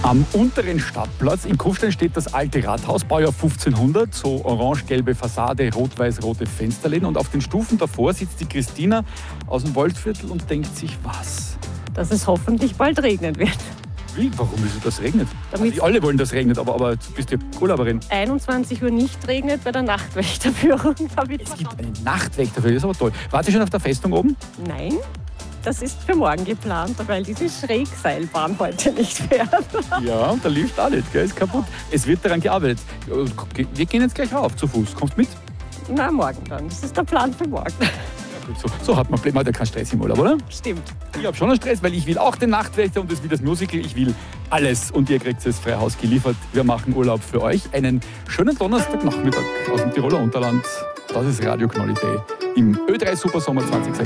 Am unteren Stadtplatz in Kufstein steht das alte Rathaus, Baujahr 1500, so orange-gelbe Fassade, rot-weiß-rote Fensterläden. Und auf den Stufen davor sitzt die Christina aus dem Waldviertel und denkt sich, was? Dass es hoffentlich bald regnen wird. Wie? Warum ist es das regnet? Damit Also, alle wollen, dass es regnet, aber du bist ja Urlauberin. 21 Uhr nicht regnet bei der Nachtwächterführung. Es gibt eine Nachtwächterführung, das ist aber toll. Wart ihr schon auf der Festung oben? Nein, das ist für morgen geplant, weil diese Schrägseilbahn heute nicht fährt. Ja, und da lief auch nicht, gell? Ist kaputt. Es wird daran gearbeitet. Wir gehen jetzt gleich rauf, zu Fuß. Kommst mit? Na, morgen dann. Das ist der Plan für morgen. So hat man ja keinen Stress im Urlaub, oder? Stimmt. Ich habe schon einen Stress, weil ich will auch den Nachtwächter und das will das Musical. Ich will alles und ihr kriegt es frei Haus geliefert. Wir machen Urlaub für euch. Einen schönen Donnerstagnachmittag aus dem Tiroler Unterland. Das ist Radio Knolli Day im Ö3 Supersommer 2026.